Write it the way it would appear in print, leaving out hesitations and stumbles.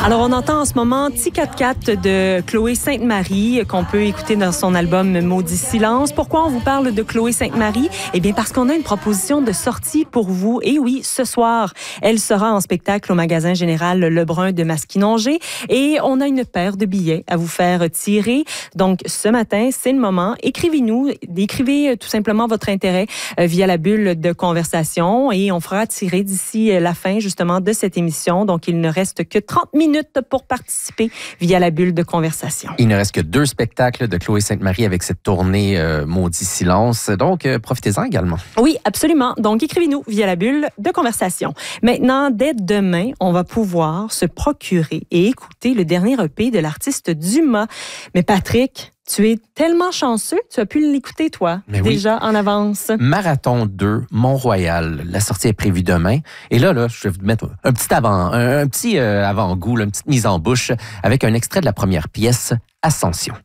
Alors, on entend en ce moment Ti 4-4 de Chloé Sainte-Marie qu'on peut écouter dans son album Maudit Silence. Pourquoi on vous parle de Chloé Sainte-Marie? Eh bien, parce qu'on a une proposition de sortie pour vous. Et oui, ce soir, elle sera en spectacle au magasin général Lebrun de Masquinongé et on a une paire de billets à vous faire tirer. Donc, ce matin, c'est le moment. Écrivez-nous, écrivez tout simplement votre intérêt via la bulle de conversation et on fera tirer d'ici la fin, justement, de cette émission. Donc, il ne reste que 30 minutes pour participer via la bulle de conversation. Il ne reste que 2 spectacles de Chloé Sainte-Marie avec cette tournée Maudit Silence. Donc, profitez-en également. Oui, absolument. Donc, écrivez-nous via la bulle de conversation. Maintenant, dès demain, on va pouvoir se procurer et écouter le dernier EP de l'artiste Dumas. Mais Patrick, tu es tellement chanceux, tu as pu l'écouter, toi, déjà en avance. Marathon 2, Mont-Royal. La sortie est prévue demain. Et là, je vais vous mettre un petit avant-goût, une petite mise en bouche avec un extrait de la première pièce, Ascension.